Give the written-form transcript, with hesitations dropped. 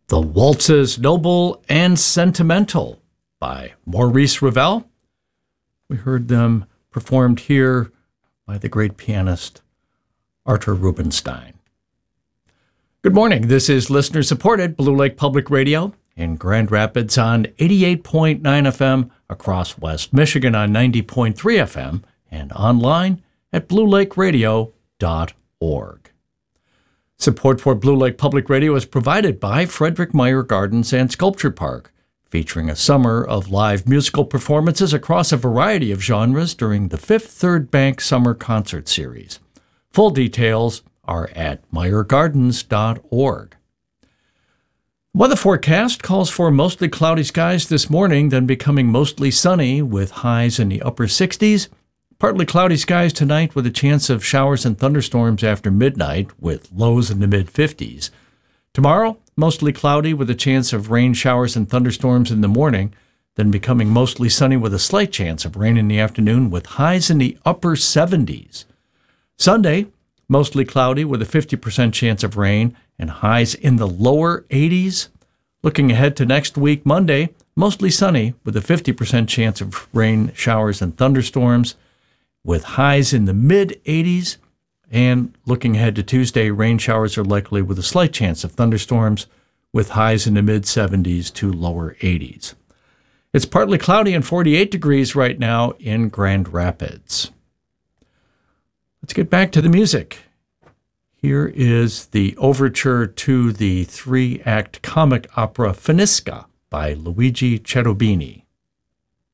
The Waltzes Noble and Sentimental by Maurice Ravel. We heard them performed here by the great pianist Arthur Rubinstein. Good morning. This is listener-supported Blue Lake Public Radio in Grand Rapids on 88.9 FM, across West Michigan on 90.3 FM, and online at bluelakeradio.org. Support for Blue Lake Public Radio is provided by Frederick Meyer Gardens and Sculpture Park, featuring a summer of live musical performances across a variety of genres during the Fifth Third Bank Summer Concert Series. Full details are at meyergardens.org. Weather forecast calls for mostly cloudy skies this morning, then becoming mostly sunny with highs in the upper 60s. Partly cloudy skies tonight with a chance of showers and thunderstorms after midnight with lows in the mid-50s. Tomorrow, mostly cloudy with a chance of rain, showers, and thunderstorms in the morning, then becoming mostly sunny with a slight chance of rain in the afternoon with highs in the upper 70s. Sunday, mostly cloudy with a 50% chance of rain and highs in the lower 80s. Looking ahead to next week, Monday, mostly sunny with a 50% chance of rain, showers, and thunderstorms, with highs in the mid-80s, and looking ahead to Tuesday, rain showers are likely with a slight chance of thunderstorms, with highs in the mid-70s to lower 80s. It's partly cloudy and 48 degrees right now in Grand Rapids. Let's get back to the music. Here is the overture to the three-act comic opera Finisca by Luigi Cherubini.